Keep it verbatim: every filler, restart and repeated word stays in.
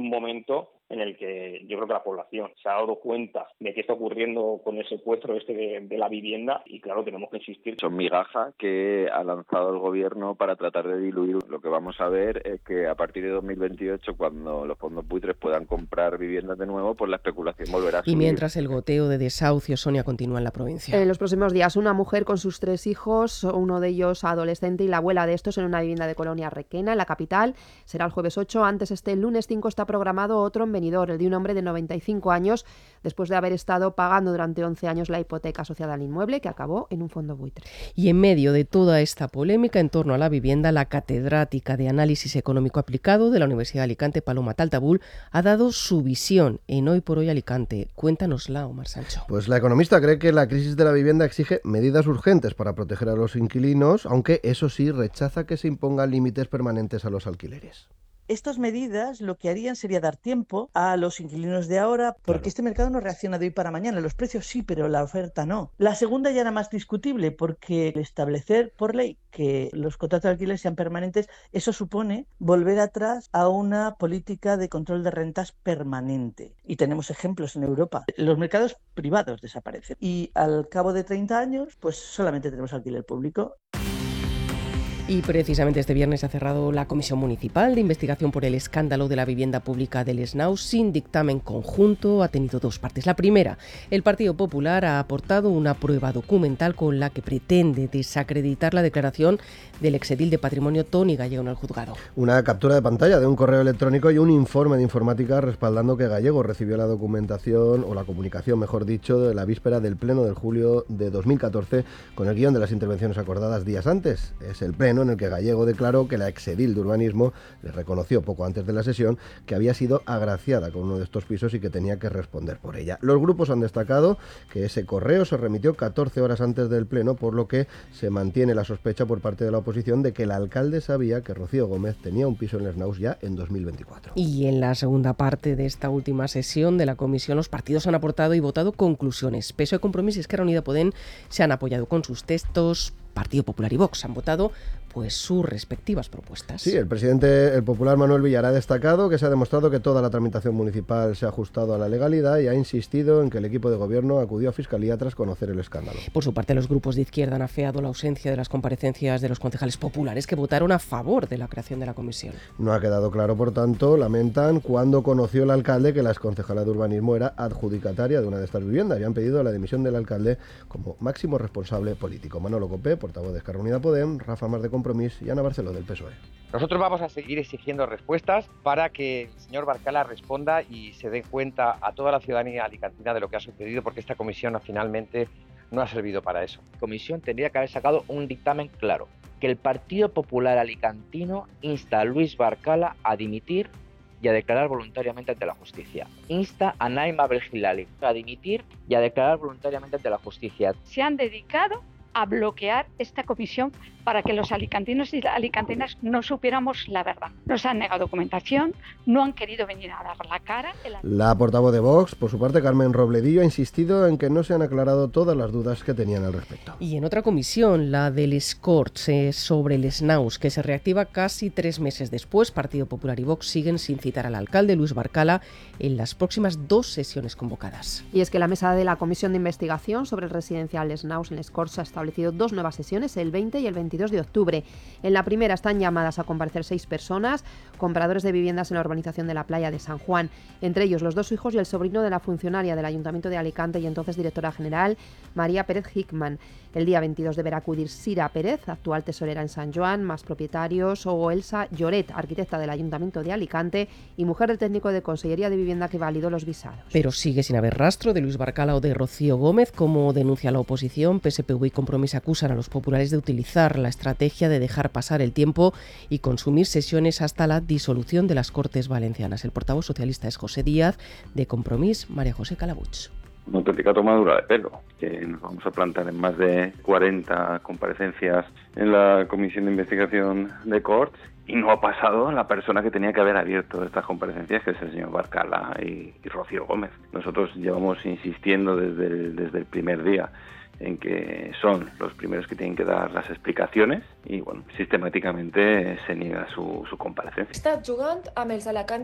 un momento en el que yo creo que la población se ha dado cuenta de qué está ocurriendo con el secuestro este de, de la vivienda y claro, tenemos que insistir. Son migajas que ha lanzado el gobierno para tratar de diluir. Lo que vamos a ver es que a partir de dos mil veintiocho, cuando los fondos buitres puedan comprar viviendas de nuevo, pues la especulación volverá a subir. Y mientras el goteo de desahucios, Sonia, continúa en la provincia. En los próximos días, una mujer con sus tres hijos, uno de ellos adolescente y la abuela de estos en una vivienda de Colonia Requena, en la capital. Será el jueves ocho. Antes, este lunes cinco está programado otro en Benidorm, el de un hombre de noventa y cinco años, después de haber estado pagando durante once años la hipoteca asociada al inmueble, que acabó en un fondo buitre. Y en medio de toda esta polémica en torno a la vivienda, la catedrática de Análisis Económico Aplicado de la Universidad de Alicante, Paloma Taltabul, ha dado su visión en Hoy por Hoy Alicante. Cuéntanosla, Omar Sancho. Pues la economista cree que la crisis de la vivienda exige medidas urgentes para proteger a los inquilinos, aunque eso sí rechaza que se impongan límites permanentes a los alquileres. Estas medidas lo que harían sería dar tiempo a los inquilinos de ahora, porque claro, este mercado no reacciona de hoy para mañana. Los precios sí, pero la oferta no. La segunda ya era más discutible, porque establecer por ley que los contratos de alquiler sean permanentes, eso supone volver atrás a una política de control de rentas permanente. Y tenemos ejemplos en Europa. Los mercados privados desaparecen. Y al cabo de treinta años, pues solamente tenemos alquiler público. Y precisamente este viernes se ha cerrado la Comisión Municipal de Investigación por el escándalo de la vivienda pública del Snaus sin dictamen conjunto. Ha tenido dos partes. La primera, el Partido Popular ha aportado una prueba documental con la que pretende desacreditar la declaración del exedil de Patrimonio Toni Gallego en el juzgado. Una captura de pantalla de un correo electrónico y un informe de informática respaldando que Gallego recibió la documentación, o la comunicación, mejor dicho, de la víspera del Pleno de julio de dos mil catorce con el guión de las intervenciones acordadas días antes. Es el Pleno en el que Gallego declaró que la exedil de urbanismo le reconoció poco antes de la sesión que había sido agraciada con uno de estos pisos y que tenía que responder por ella. Los grupos han destacado que ese correo se remitió catorce horas antes del Pleno, por lo que se mantiene la sospecha por parte de la oposición de que el alcalde sabía que Rocío Gómez tenía un piso en el Snaus ya en dos mil veinticuatro. Y en la segunda parte de esta última sesión de la comisión, los partidos han aportado y votado conclusiones. P S O E, Compromís y Esquerra Unida Podem se han apoyado con sus textos. Partido Popular y Vox han votado pues sus respectivas propuestas. Sí, el presidente el popular Manuel Villar ha destacado que se ha demostrado que toda la tramitación municipal se ha ajustado a la legalidad y ha insistido en que el equipo de gobierno acudió a Fiscalía tras conocer el escándalo. Por su parte, los grupos de izquierda han afeado la ausencia de las comparecencias de los concejales populares que votaron a favor de la creación de la comisión. No ha quedado claro, por tanto, lamentan cuando conoció el alcalde que la exconcejala de urbanismo era adjudicataria de una de estas viviendas y han pedido la dimisión del alcalde como máximo responsable político. Manolo Copé, portavoz de Esquerra Unida Podem, Rafa Mar de Compromís y Ana Barceló del P S O E. Nosotros vamos a seguir exigiendo respuestas para que el señor Barcala responda y se dé cuenta a toda la ciudadanía alicantina de lo que ha sucedido, porque esta comisión finalmente no ha servido para eso. La comisión tendría que haber sacado un dictamen claro, que el Partido Popular Alicantino insta a Luis Barcala a dimitir y a declarar voluntariamente ante la justicia. Insta a Naima Belgilali a dimitir y a declarar voluntariamente ante la justicia. Se han dedicado a bloquear esta comisión para que los alicantinos y alicantinas no supiéramos la verdad. Nos han negado documentación, no han querido venir a dar la cara. La portavoz de Vox, por su parte, Carmen Robledillo, ha insistido en que no se han aclarado todas las dudas que tenían al respecto. Y en otra comisión, la del Scorch, eh, sobre el Snaus, que se reactiva casi tres meses después, Partido Popular y Vox siguen sin citar al alcalde Luis Barcala en las próximas dos sesiones convocadas. Y es que la mesa de la Comisión de Investigación sobre el residencial Snaus en Scorch ha establecido dos nuevas sesiones, el veinte y el veintidós de octubre. En la primera están llamadas a comparecer seis personas, compradores de viviendas en la urbanización de la Playa de San Juan, entre ellos los dos hijos y el sobrino de la funcionaria del Ayuntamiento de Alicante y entonces directora general, María Pérez Hickman. El día veintidós deberá acudir Sira Pérez, actual tesorera en San Joan, más propietarios, o Elsa Lloret, arquitecta del Ayuntamiento de Alicante y mujer del técnico de Consellería de Vivienda que validó los visados. Pero sigue sin haber rastro de Luis Barcala o de Rocío Gómez, como denuncia la oposición. P S P V y Compromís acusan a los populares de utilizar la estrategia de dejar pasar el tiempo y consumir sesiones hasta la disolución de las Cortes Valencianas. El portavoz socialista es José Díaz, de Compromís, María José Calabuch. Una auténtica tomadura de pelo, que nos vamos a plantar en más de cuarenta comparecencias en la Comisión de Investigación de Corts y no ha pasado la persona que tenía que haber abierto estas comparecencias, que es el señor Barcala y, y Rocío Gómez. Nosotros llevamos insistiendo desde el, desde el primer día en que son los primeros que tienen que dar las explicaciones i, bueno, sistemáticamente se niega su, su comparecencia. Està jugant amb els alacantins